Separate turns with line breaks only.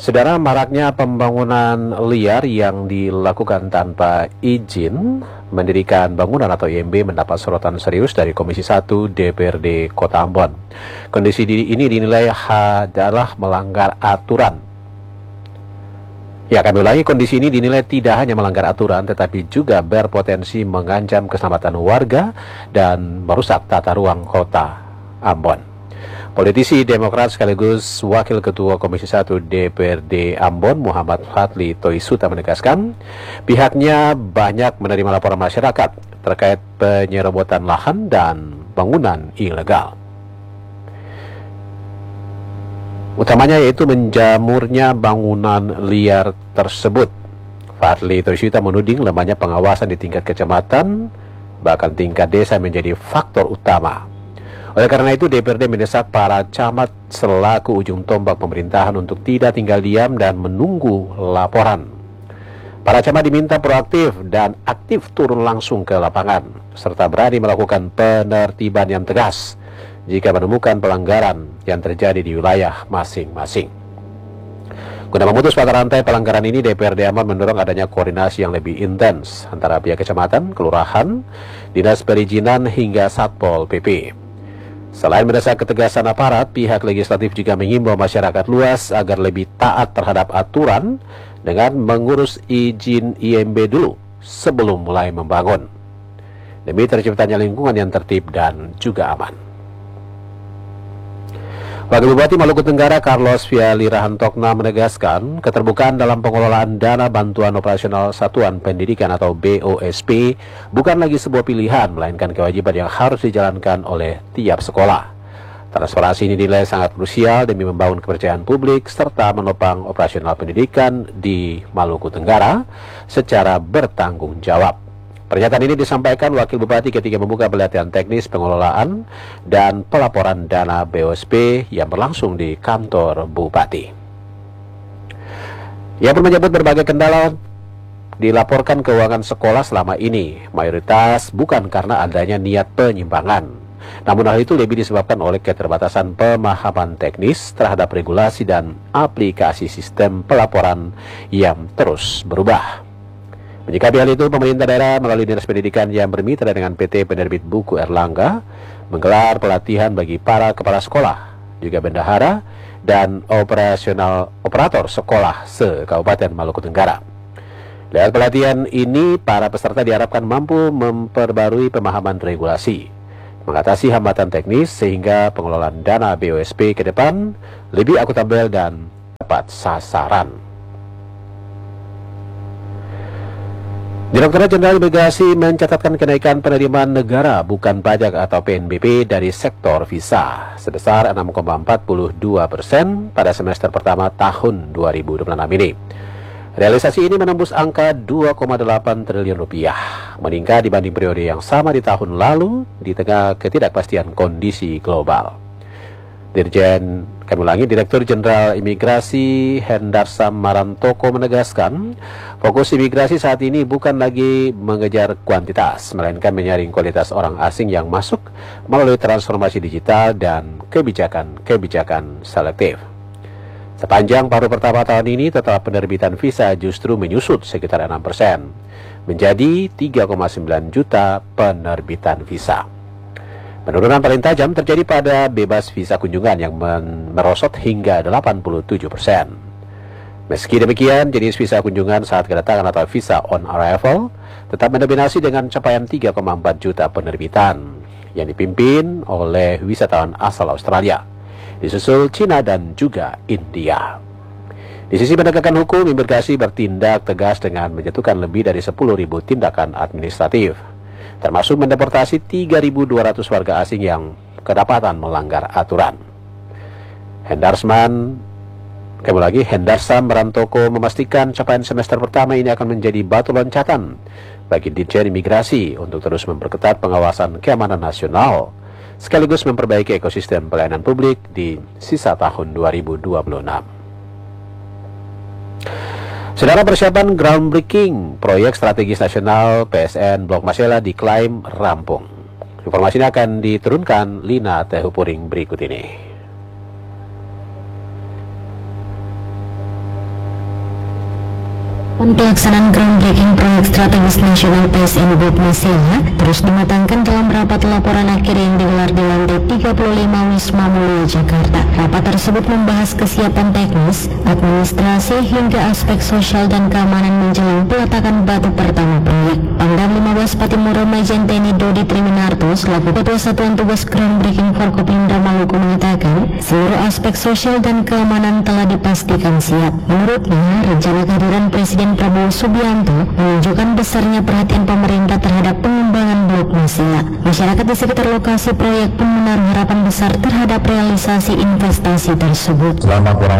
Saudara, maraknya pembangunan liar yang dilakukan tanpa izin mendirikan bangunan atau IMB mendapat sorotan serius dari Komisi 1 DPRD Kota Ambon. Kondisi ini dinilai adalah melanggar aturan. Ya, kami ulangi, kondisi ini dinilai tidak hanya melanggar aturan, tetapi juga berpotensi mengancam keselamatan warga dan merusak tata ruang Kota Ambon. Politisi Demokrat sekaligus Wakil Ketua Komisi 1 DPRD Ambon, Muhammad Fadli Toisuta menegaskan, pihaknya banyak menerima laporan masyarakat terkait penyerobotan lahan dan bangunan ilegal. Utamanya yaitu menjamurnya bangunan liar tersebut. Fadli Toisuta menuding lemahnya pengawasan di tingkat kecamatan, bahkan tingkat desa menjadi faktor utama. Oleh karena itu, DPRD mendesak para camat selaku ujung tombak pemerintahan untuk tidak tinggal diam dan menunggu laporan. Para camat diminta proaktif dan aktif turun langsung ke lapangan, serta berani melakukan penertiban yang tegas jika menemukan pelanggaran yang terjadi di wilayah masing-masing. Guna memutus mata rantai pelanggaran ini, DPRD Ambon mendorong adanya koordinasi yang lebih intens antara pihak kecamatan, kelurahan, dinas perizinan hingga Satpol PP. Selain mendesak ketegasan aparat, pihak legislatif juga mengimbau masyarakat luas agar lebih taat terhadap aturan dengan mengurus izin IMB dulu sebelum mulai membangun, demi terciptanya lingkungan yang tertib dan juga aman. Wakil Bupati Maluku Tenggara Carlos Viali Rahantokna menegaskan keterbukaan dalam pengelolaan dana bantuan operasional Satuan Pendidikan atau BOSP bukan lagi sebuah pilihan, melainkan kewajiban yang harus dijalankan oleh tiap sekolah. Transparansi ini dinilai sangat krusial demi membangun kepercayaan publik serta menopang operasional pendidikan di Maluku Tenggara secara bertanggung jawab. Pernyataan ini disampaikan Wakil Bupati ketika membuka pelatihan teknis pengelolaan dan pelaporan dana BOSP yang berlangsung di kantor Bupati. Ia pun menyebut berbagai kendala dilaporkan keuangan sekolah selama ini, mayoritas bukan karena adanya niat penyimpangan. Namun hal itu lebih disebabkan oleh keterbatasan pemahaman teknis terhadap regulasi dan aplikasi sistem pelaporan yang terus berubah. Menyikapi hal itu, pemerintah daerah melalui Dinas Pendidikan yang bermitra dengan PT Penerbit Buku Erlangga menggelar pelatihan bagi para kepala sekolah, juga bendahara dan operator sekolah se-Kabupaten Maluku Tenggara. Lewat pelatihan ini, para peserta diharapkan mampu memperbarui pemahaman regulasi, mengatasi hambatan teknis sehingga pengelolaan dana BOSP ke depan lebih akuntabel dan tepat sasaran. Direktorat Jenderal Imigrasi mencatatkan kenaikan penerimaan negara bukan pajak atau PNBP dari sektor visa sebesar 6,42% pada semester pertama tahun 2026 ini. Realisasi ini menembus angka 2,8 triliun rupiah, meningkat dibanding periode yang sama di tahun lalu di tengah ketidakpastian kondisi global. Direktur Jenderal Imigrasi Hendarsam Marantoko menegaskan, fokus imigrasi saat ini bukan lagi mengejar kuantitas, melainkan menyaring kualitas orang asing yang masuk melalui transformasi digital dan kebijakan selektif. Sepanjang paruh pertama tahun ini, total penerbitan visa justru menyusut sekitar 6%, menjadi 3,9 juta penerbitan visa. Penurunan paling tajam terjadi pada bebas visa kunjungan yang merosot hingga 87%. Meski demikian, jenis visa kunjungan saat kedatangan atau visa on arrival tetap mendominasi dengan capaian 3,4 juta penerbitan yang dipimpin oleh wisatawan asal Australia, disusul Cina dan juga India. Di sisi penegakan hukum, imigrasi bertindak tegas dengan menjatuhkan lebih dari 10.000 tindakan administratif, termasuk mendeportasi 3.200 warga asing yang kedapatan melanggar aturan. Hendarsam Marantoko memastikan capaian semester pertama ini akan menjadi batu loncatan bagi Ditjen Imigrasi untuk terus memperketat pengawasan keamanan nasional, sekaligus memperbaiki ekosistem pelayanan publik di sisa tahun 2026. Saudara, persiapan groundbreaking proyek strategis nasional PSN Blok Masela diklaim rampung. Informasi ini akan diturunkan Lina Tehupuring berikut ini.
Pelaksanaan groundbreaking proyek strategis nasional PSN Blok Masela terus dimatangkan dalam rapat laporan akhir yang digelar di lantai 35 Wisma Mulia Jakarta. Rapat tersebut membahas kesiapan teknis, administrasi hingga aspek sosial dan keamanan menjelang peletakan batu pertama proyek. Pangdam 15 Patimura Majen TNI Dodi Triminarto selaku Ketua Satuan Tugas Groundbreaking Forkopimda Maluku mengatakan seluruh aspek sosial dan keamanan telah dipastikan siap. Menurutnya, rencana kehadiran Presiden Prabowo Subianto menunjukkan besarnya perhatian pemerintah terhadap pengembangan Blok Masela. Masyarakat di sekitar lokasi proyek pun menaruh harapan besar terhadap realisasi investasi tersebut.
Selama kurang